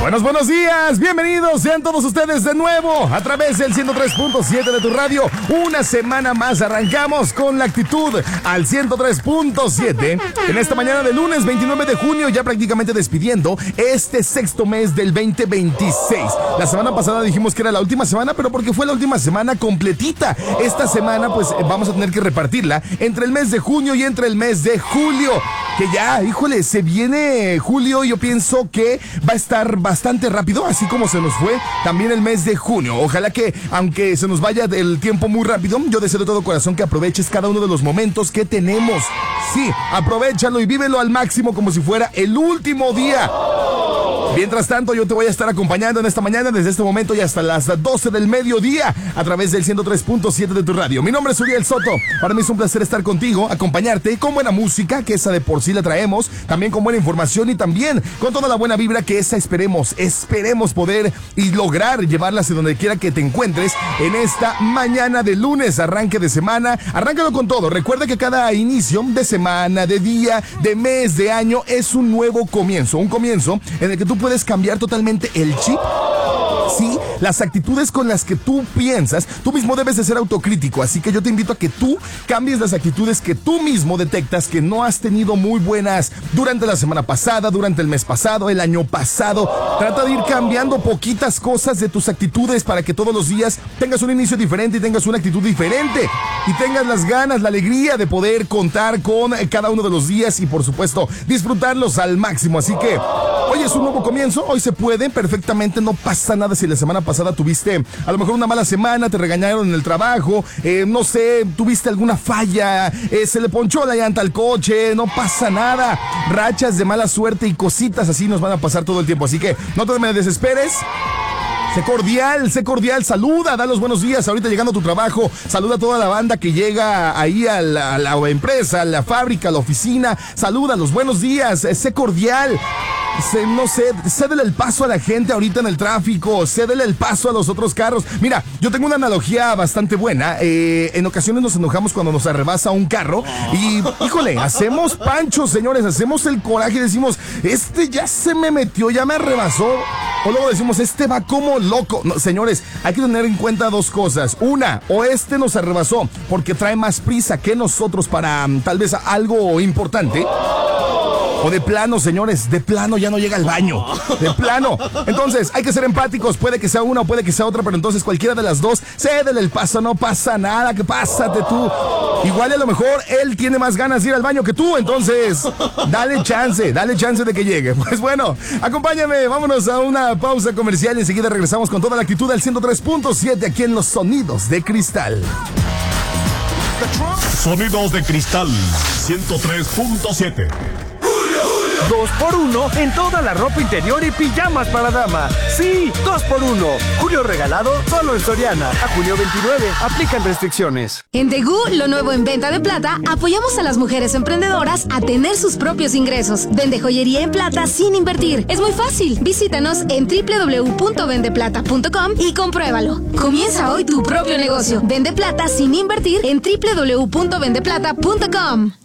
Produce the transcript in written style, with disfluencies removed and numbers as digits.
Buenos días, bienvenidos sean todos ustedes de nuevo a través del 103.7 de tu radio. Una semana más arrancamos con la actitud al 103.7 en esta mañana de lunes 29 de junio, ya prácticamente despidiendo este sexto mes del 2026. La semana pasada dijimos que era la última semana, pero porque fue la última semana completita. Esta semana pues vamos a tener que repartirla entre el mes de junio y entre el mes de julio. Que ya, híjole, se viene julio y yo pienso que va a estar bastante rápido, así como se nos fue también el mes de junio. Ojalá que, aunque se nos vaya el tiempo muy rápido, yo deseo de todo corazón que aproveches cada uno de los momentos que tenemos. Sí, aprovéchalo y vívelo al máximo como si fuera el último día. Mientras tanto, yo te voy a estar acompañando en esta mañana desde este momento y hasta las 12 del mediodía a través del 103.7 de tu radio. Mi nombre es Uriel Soto. Para mí es un placer estar contigo, acompañarte con buena música, que esa de por sí la traemos, también con buena información y también con toda la buena vibra que esa esperemos poder y lograr llevarla hacia donde quiera que te encuentres en esta mañana de lunes, arranque de semana. Arráncalo con todo. Recuerda que cada inicio de semana, de día, de mes, de año es un nuevo comienzo. Un comienzo en el que tú puedes cambiar totalmente el chip. Sí, las actitudes con las que tú piensas, tú mismo debes de ser autocrítico, así que yo te invito a que tú cambies las actitudes que tú mismo detectas que no has tenido muy buenas durante la semana pasada, durante el mes pasado, el año pasado. Trata de ir cambiando poquitas cosas de tus actitudes para que todos los días tengas un inicio diferente y tengas una actitud diferente y tengas las ganas, la alegría de poder contar con cada uno de los días y por supuesto disfrutarlos al máximo. Así que hoy es un nuevo comienzo, hoy se puede perfectamente, no pasa nada si la semana pasada tuviste a lo mejor una mala semana, te regañaron en el trabajo, no sé, tuviste alguna falla, se le ponchó la llanta al coche, no pasa nada. Rachas de mala suerte y cositas así nos van a pasar todo el tiempo, así que no te me desesperes. Sé cordial, saluda, da los buenos días ahorita llegando a tu trabajo, saluda a toda la banda que llega ahí a la empresa, a la fábrica, a la oficina, saluda, los buenos días, sé cordial. No sé, cédele el paso a la gente ahorita en el tráfico, cédele el paso a los otros carros. Mira, yo tengo una analogía bastante buena. En ocasiones nos enojamos cuando nos arrebasa un carro y, híjole, hacemos panchos, señores, hacemos el coraje y decimos, ya se me metió, ya me arrebasó. O luego decimos, va como loco. No, señores, hay que tener en cuenta dos cosas. Una, o nos arrebasó porque trae más prisa que nosotros para tal vez algo importante. O de plano, señores, de plano ya no llega al baño. De plano. Entonces, hay que ser empáticos. Puede que sea una o puede que sea otra, pero entonces cualquiera de las dos, cédele el paso, no pasa nada, que pásate tú. Igual a lo mejor él tiene más ganas de ir al baño que tú, entonces dale chance de que llegue. Pues bueno, acompáñame, vámonos a una pausa comercial y enseguida regresamos con toda la actitud al 103.7 aquí en los Sonidos de Cristal. Sonidos de Cristal 103.7. 2x1 en toda la ropa interior y pijamas para dama. Sí, 2x1. Julio regalado solo en Soriana. A junio 29. Aplican restricciones. En Tegu, lo nuevo en venta de plata, apoyamos a las mujeres emprendedoras a tener sus propios ingresos. Vende joyería en plata sin invertir. Es muy fácil. Visítanos en www.vendeplata.com y compruébalo. Comienza hoy tu propio negocio. Vende plata sin invertir en www.vendeplata.com.